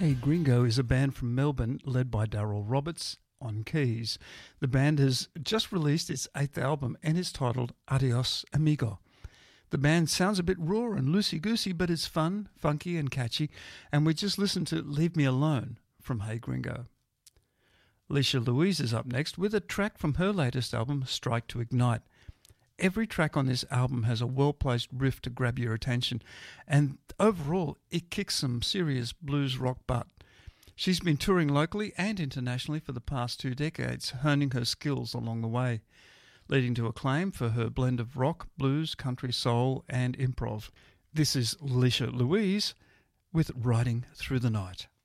Hey Gringo is a band from Melbourne led by Daryl Roberts on keys. The band has just released its 8th album and is titled Adios Amigo. The band sounds a bit raw and loosey-goosey, but it's fun, funky and catchy, and we just listened to Leave Me Alone from Hey Gringo. Leisha Louise is up next with a track from her latest album, Strike to Ignite. Every track on this album has a well-placed riff to grab your attention, and overall it kicks some serious blues rock butt. She's been touring locally and internationally for the past 2 decades, honing her skills along the way, leading to acclaim for her blend of rock, blues, country, soul and improv. This is Leisha Louise with Riding Through the Night.